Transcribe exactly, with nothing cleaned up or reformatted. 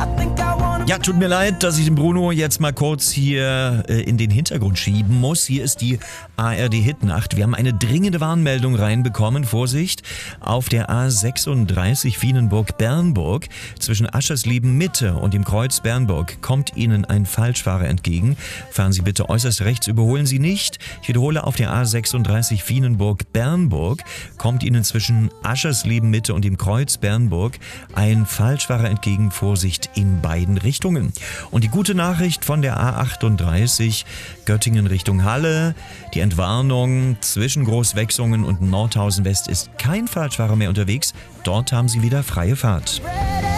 Ja, tut mir leid, dass ich den Bruno jetzt mal kurz hier äh, in den Hintergrund schieben muss. Hier ist die A R D-Hitnacht. Wir haben eine dringende Warnmeldung reinbekommen. Vorsicht, auf der A sechsunddreißig Wienenburg-Bernburg zwischen Aschersleben-Mitte und dem Kreuz Bernburg kommt Ihnen ein Falschfahrer entgegen. Fahren Sie bitte äußerst rechts, überholen Sie nicht. Ich wiederhole, auf der A sechsunddreißig Wienenburg-Bernburg kommt Ihnen zwischen Aschersleben-Mitte und dem Kreuz Bernburg ein Falschfahrer entgegen. Vorsicht in beiden Richtungen. Und die gute Nachricht von der A achtunddreißig Göttingen Richtung Halle: Die Entwarnung zwischen Großwechsungen und Nordhausen West ist kein Falschfahrer mehr unterwegs. Dort haben Sie wieder freie Fahrt.